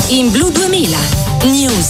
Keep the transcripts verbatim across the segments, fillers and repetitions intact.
in Blu duemila News.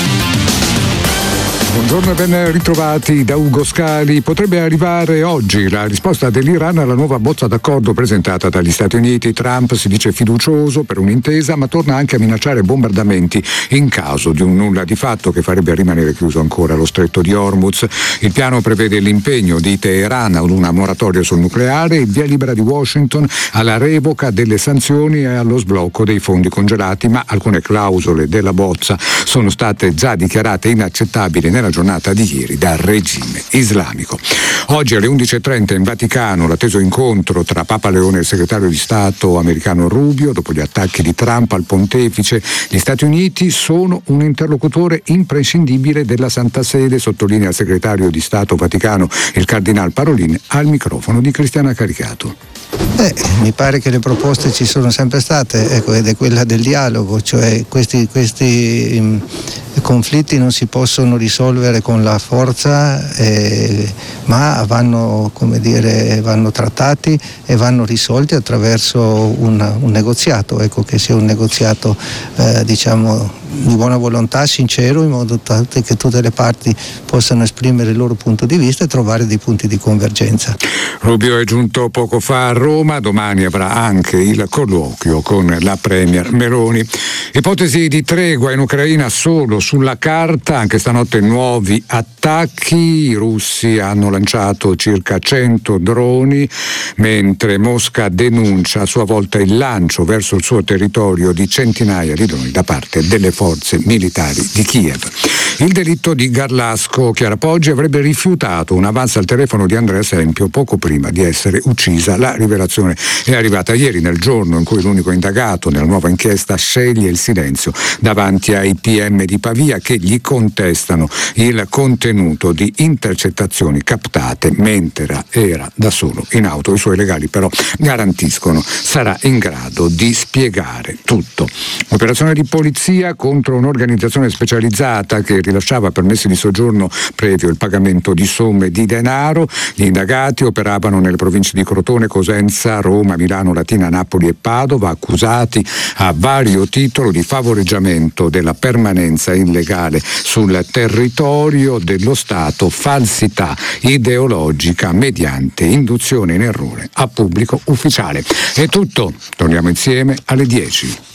Buongiorno e ben ritrovati da Ugo Scali. Potrebbe arrivare oggi la risposta dell'Iran alla nuova bozza d'accordo presentata dagli Stati Uniti. Trump si dice fiducioso per un'intesa, ma torna anche a minacciare bombardamenti in caso di un nulla di fatto che farebbe rimanere chiuso ancora lo stretto di Hormuz. Il piano prevede l'impegno di Teheran ad una moratoria sul nucleare e il via libera di Washington alla revoca delle sanzioni e allo sblocco dei fondi congelati, ma alcune clausole della bozza sono state già dichiarate inaccettabili nella giornata di ieri dal regime islamico. Oggi alle undici e trenta in Vaticano l'atteso incontro tra Papa Leone e il segretario di Stato americano Rubio. Dopo gli attacchi di Trump al pontefice, gli Stati Uniti sono un interlocutore imprescindibile della Santa Sede, sottolinea il segretario di Stato Vaticano, il cardinal Parolin, al microfono di Cristiana Caricato. Eh, mi pare che le proposte ci sono sempre state, ecco, ed è quella del dialogo, cioè questi, questi um, conflitti non si possono risolvere con la forza, eh, ma vanno, come dire, vanno trattati e vanno risolti attraverso un, un negoziato, ecco, che sia un negoziato eh, diciamo di buona volontà, sincero, in modo tale che tutte le parti possano esprimere il loro punto di vista e trovare dei punti di convergenza. Rubio è giunto poco fa a Roma, domani avrà anche il colloquio con la premier Meloni. Ipotesi di tregua in Ucraina solo sulla carta, anche stanotte nuovi attacchi, i russi hanno lanciato circa cento droni, mentre Mosca denuncia a sua volta il lancio verso il suo territorio di centinaia di droni da parte delle forze militari di Kiev. Il delitto di Garlasco, Chiara Poggi avrebbe rifiutato un avanzo al telefono di Andrea Sempio poco prima di essere uccisa. La rivelazione è arrivata ieri, nel giorno in cui l'unico indagato nella nuova inchiesta sceglie il silenzio davanti ai P M di Pavia che gli contestano il contenuto di intercettazioni captate mentre era da solo in auto. I suoi legali però garantiscono sarà in grado di spiegare tutto. Operazione di polizia contro un'organizzazione specializzata che rilasciava permessi di soggiorno previo il pagamento di somme di denaro. Gli indagati operavano nelle province di Crotone, Cosenza, Roma, Milano, Latina, Napoli e Padova, accusati a vario titolo di favoreggiamento della permanenza illegale sul territorio dello Stato, falsità ideologica mediante induzione in errore a pubblico ufficiale. È tutto, torniamo insieme alle dieci.